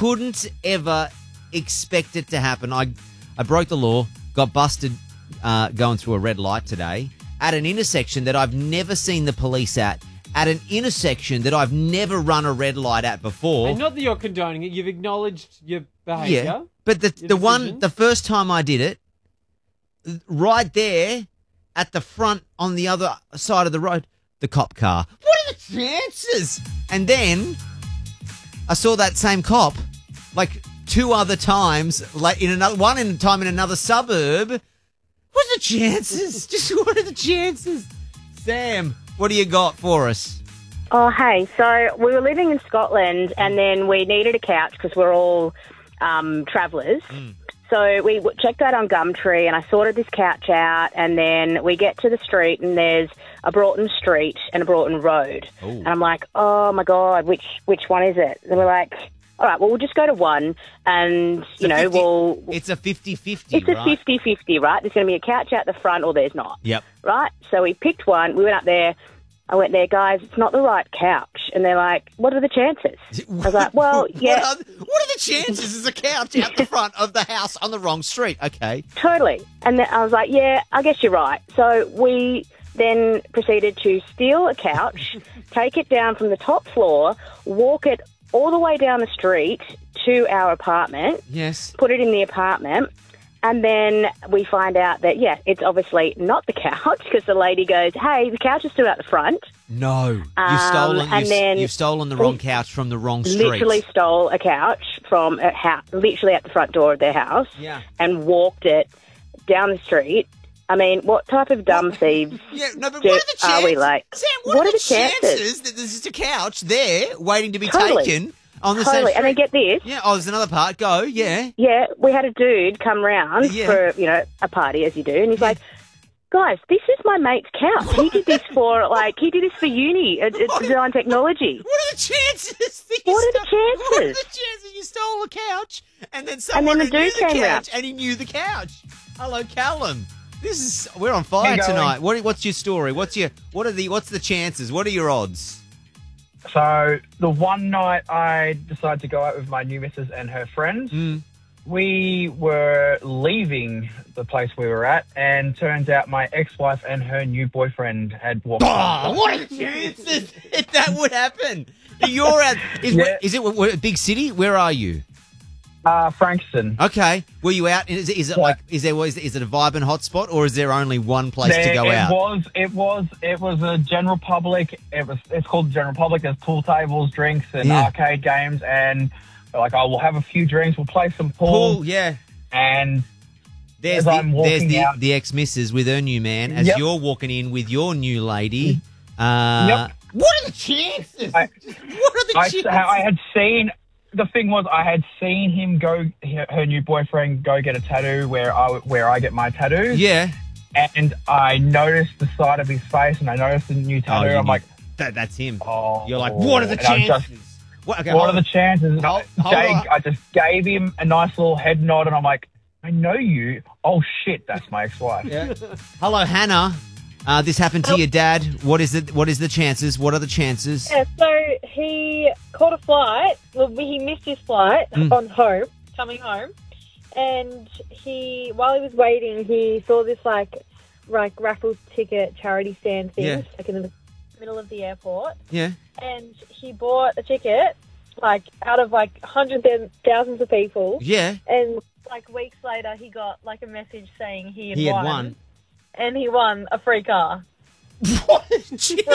couldn't ever expect it to happen. I broke the law, got busted going through a red light today at an intersection that I've never seen the police at an intersection that I've never run a red light at before. And not that you're condoning it, you've acknowledged your behaviour. Yeah, but the first time I did it, right there at the front on the other side of the road, the cop car. What are the chances? And then I saw that same cop like 2 other times, like in another suburb. What are the chances? Just what are the chances? Sam, what do you got for us? Oh, hey. So we were living in Scotland and then we needed a couch because we're all travellers. So we checked out on Gumtree and I sorted this couch out, and then we get to the street and there's a Broughton Street and a Broughton Road. Ooh. And I'm like, oh, my God, which one is it? And we're like, all right, well, we'll just go to one and, It's a 50-50, It's a 50-50, right? There's going to be a couch out the front or there's not. Yep. Right? So we picked one. We went up there. I went there, guys, it's not the right couch. And they're like, what are the chances? I was like, well, yeah. What are the chances there's a couch out the front of the house on the wrong street? Okay. Totally. And then I was like, yeah, I guess you're right. So we then proceeded to steal a couch, take it down from the top floor, walk it all the way down the street to our apartment. Yes. Put it in the apartment. And then we find out that, yeah, it's obviously not the couch because the lady goes, hey, the couch is still out the front. No. You've stolen the wrong couch from the wrong street. Literally stole a couch from a house, literally at the front door of their house. Yeah. And walked it down the street. I mean, what type of dumb thieves what are the chances? Are we like? Sam, what are the chances that there's just a couch there waiting to be taken on the same street? And then get this. Yeah, there's another part. Go, yeah. Yeah, we had a dude come round for, a party, as you do, and he's like, guys, this is my mate's couch. He did this for uni at Design Technology. What are the chances? What are the chances you stole a couch and then someone the dude came couch and he knew the couch? Hello, Callum. We're on fire tonight. What's your story? What's the chances? What are your odds? So the one night I decided to go out with my new missus and her friends, we were leaving the place we were at, and turns out my ex-wife and her new boyfriend had walked past. What are the chances if that would happen? You're at is it a big city? Where are you? Frankston. Okay. Were you out? Is it a vibrant hotspot, or is there only one place to go out? It was a general public. It's called the general public. There's pool tables, drinks, and arcade games, and like, we'll have a few drinks. We'll play some pool. Yeah. And there's the ex-missus with her new man as you're walking in with your new lady. What are the chances? I had seen. The thing was, I had seen him her new boyfriend go get a tattoo where I get my tattoo. Yeah. And I noticed the side of his face, and I noticed the new tattoo. I'm like, that's him. Oh, you're like, what are the chances? What are the chances? Jake, I just gave him a nice little head nod, and I'm like, I know you. Oh shit, that's my ex-wife. Yeah. Hello, Hannah. This happened to your dad. What is the chances? What are the chances? Yeah, so he caught a flight. Well, he missed his flight coming home. And while he was waiting, he saw this like raffle ticket charity stand thing, like in the middle of the airport. Yeah. And he bought a ticket, like out of like hundreds and thousands of people. Yeah. And like weeks later, he got like a message saying he had won. And he won a free car. What are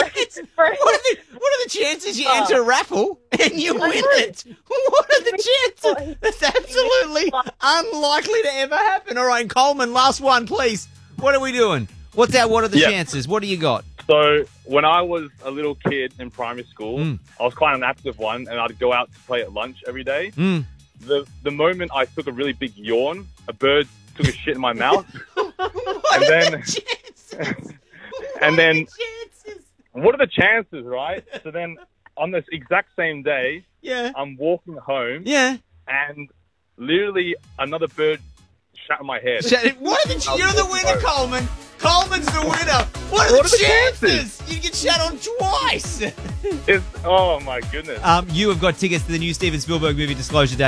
the chances you enter a raffle and you win it? What are the chances? That's absolutely unlikely to ever happen. All right, Coleman, last one, please. What are we doing? What are the chances? What do you got? So when I was a little kid in primary school, I was quite an active one, and I'd go out to play at lunch every day. The moment I took a really big yawn, a bird took a shit in my mouth. What are the chances, right? So then on this exact same day, I'm walking home, and literally another bird shat in my head. You're the winner, Coleman. Coleman's the winner. What are the chances? You get shat on twice. Oh my goodness. You have got tickets to the new Steven Spielberg movie, Disclosure Day.